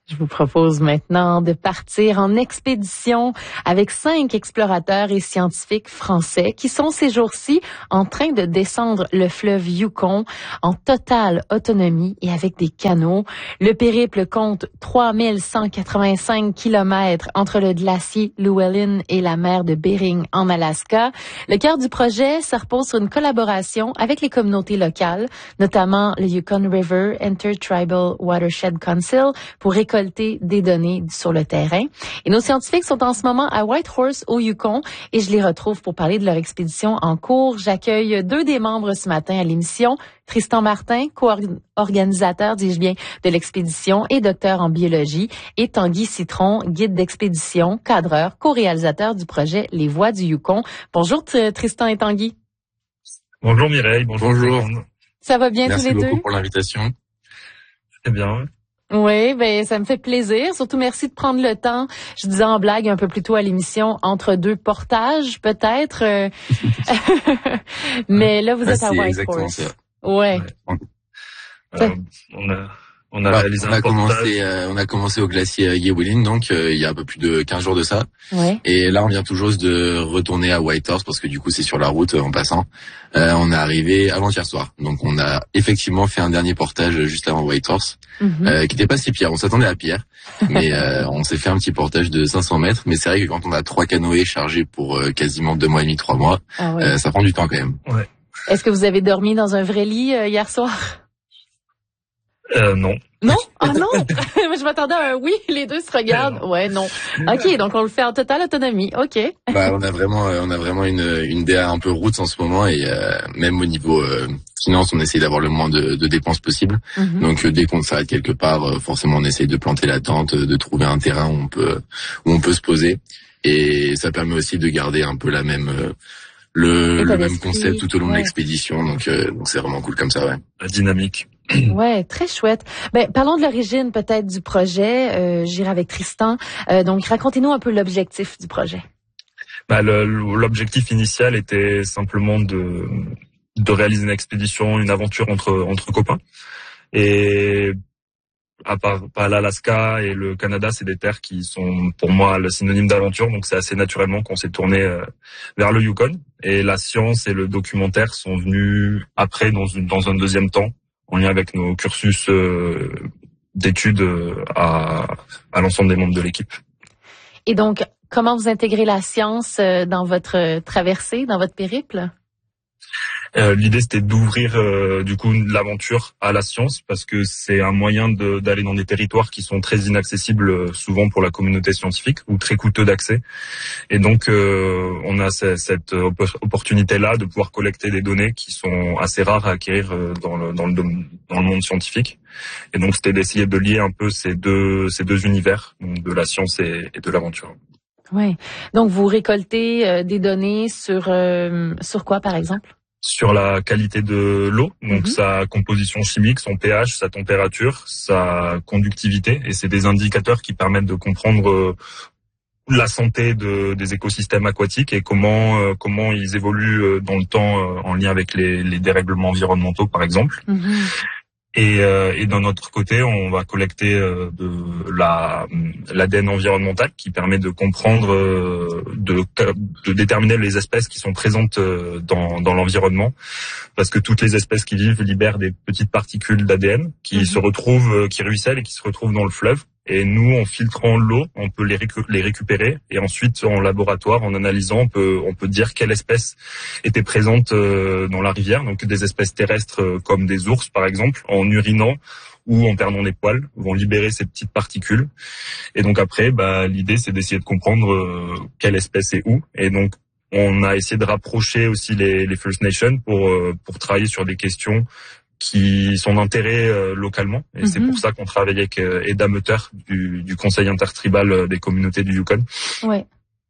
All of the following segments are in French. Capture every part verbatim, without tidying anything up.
Je vous propose maintenant de partir en expédition avec cinq explorateurs et scientifiques français qui sont ces jours-ci en train de descendre le fleuve Yukon en totale autonomie et avec des canots. Le périple compte trois mille cent quatre-vingt-cinq kilomètres entre le glacier Llewellyn et la mer de Bering en Alaska. Le cœur du projet se repose sur une collaboration avec les communautés locales, notamment le Yukon River Intertribal Watershed Council, pour récolter des données sur le terrain. Et nos scientifiques sont en ce moment à Whitehorse au Yukon et je les retrouve pour parler de leur expédition en cours. J'accueille deux des membres ce matin à l'émission. Tristan Martin, co-organisateur, dis-je bien, de l'expédition et docteur en biologie, et Tanguy Citron, guide d'expédition, cadreur, co-réalisateur du projet Les Voies du Yukon. Bonjour Tristan et Tanguy. Bonjour Mireille, bonjour. Bonjour. Ça va bien Merci tous les deux? Merci beaucoup pour l'invitation. Très bien. Oui, ben ça me fait plaisir. Surtout merci de prendre le temps. Je disais en blague un peu plus tôt à l'émission, entre deux portages peut-être. Mais là vous ah, êtes à Whitehorse. Ouais. ouais. Euh, on a on a bah, réalisé on un a portage. commencé euh, on a commencé au glacier Llewellyn, donc euh, il y a un peu plus de quinze jours de ça. Ouais. Et là on vient tout juste de retourner à Whitehorse parce que du coup c'est sur la route euh, en passant. Euh, on est arrivé avant-hier soir. Donc on a effectivement fait un dernier portage juste avant Whitehorse, mm-hmm. euh, qui n'était pas si pire. On s'attendait à pire, mais euh, on s'est fait un petit portage de cinq cents mètres. Mais c'est vrai que quand on a trois canoës chargés pour euh, quasiment deux mois et demi, trois mois, ah ouais. euh, ça prend du temps quand même. Ouais. Est-ce que vous avez dormi dans un vrai lit euh, hier soir? Euh, non. Non? Ah non! Je m'attendais à un oui, les deux se regardent. Ouais, non. OK, donc on le fait en totale autonomie. OK. Bah, on a vraiment, on a vraiment une, une D A un peu route en ce moment et euh, même au niveau euh, finance, on essaye d'avoir le moins de, de dépenses possible. Mm-hmm. Donc euh, dès qu'on s'arrête quelque part, euh, forcément on essaye de planter la tente, de trouver un terrain où on peut, où on peut se poser. Et ça permet aussi de garder un peu la même... Euh, le, le même concept tout au long ouais. de l'expédition, donc euh, donc c'est vraiment cool comme ça, ouais. La dynamique. Ouais, très chouette. Ben parlons de l'origine peut-être du projet. Euh, J'irai avec Tristan. Euh, donc racontez-nous un peu l'objectif du projet. Bah, le, l'objectif initial était simplement de de réaliser une expédition, une aventure entre entre copains. Et à part pas l'Alaska et le Canada, c'est des terres qui sont pour moi le synonyme d'aventure, donc c'est assez naturellement qu'on s'est tourné euh, vers le Yukon. Et la science et le documentaire sont venus après dans une, dans un deuxième temps, en lien avec nos cursus euh, d'études euh, à, à l'ensemble des membres de l'équipe. Et donc, comment vous intégrez la science euh, dans votre traversée, dans votre périple? Euh, l'idée c'était d'ouvrir euh, du coup l'aventure à la science parce que c'est un moyen de, d'aller dans des territoires qui sont très inaccessibles euh, souvent pour la communauté scientifique ou très coûteux d'accès. Et donc euh, on a c- cette opportunité là de pouvoir collecter des données qui sont assez rares à acquérir euh, dans le dans le dans le monde scientifique. Et donc c'était d'essayer de lier un peu ces deux ces deux univers, donc de la science et, et de l'aventure. Oui. Donc vous récoltez euh, des données sur euh, sur quoi par exemple? Sur la qualité de l'eau, donc mm-hmm. sa composition chimique, son pH, sa température, sa conductivité, et c'est des indicateurs qui permettent de comprendre euh, la santé de, des écosystèmes aquatiques et comment euh, comment ils évoluent euh, dans le temps euh, en lien avec les, les dérèglements environnementaux, par exemple. Mm-hmm. Et, euh, et d'un autre côté, on va collecter euh, de la l'A D N environnemental qui permet de comprendre, euh, de, de déterminer les espèces qui sont présentes euh, dans, dans l'environnement, parce que toutes les espèces qui vivent libèrent des petites particules d'A D N qui mmh. se retrouvent, euh, qui ruissellent et qui se retrouvent dans le fleuve. Et nous, en filtrant l'eau, on peut les, récu- les récupérer. Et ensuite, en laboratoire, en analysant, on peut, on peut dire quelle espèce était présente euh, dans la rivière. Donc des espèces terrestres euh, comme des ours, par exemple, en urinant ou en perdant des poils, vont libérer ces petites particules. Et donc après, bah, l'idée, c'est d'essayer de comprendre euh, quelle espèce est où. Et donc, on a essayé de rapprocher aussi les, les First Nations pour, euh, pour travailler sur des questions qui sont d'intérêt euh, localement. Et mm-hmm. c'est pour ça qu'on travaille avec euh, Eda Mutter du, du Conseil intertribal euh, des communautés du Yukon. Ouais.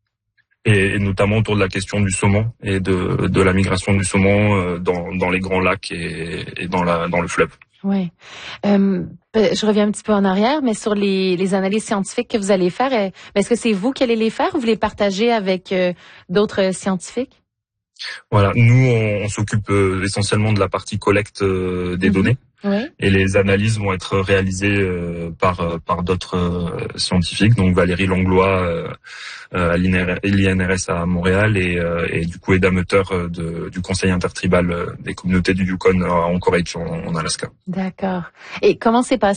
Et, et notamment autour de la question du saumon et de, de la migration du saumon euh, dans, dans les grands lacs et, et dans, la, dans le fleuve. Oui. Euh, je reviens un petit peu en arrière, mais sur les, les analyses scientifiques que vous allez faire, est-ce que c'est vous qui allez les faire ou vous les partagez avec euh, d'autres scientifiques? Voilà, nous on, on s'occupe euh, essentiellement de la partie collecte euh, des mmh. données. Oui. Et les analyses vont être réalisées euh, par par d'autres euh, scientifiques, donc Valérie Langlois euh, à l'I N R S à Montréal et, euh, et du coup Eda Mutter de, du Conseil intertribal des communautés du Yukon à Anchorage en, en Alaska. D'accord. Et comment s'est passé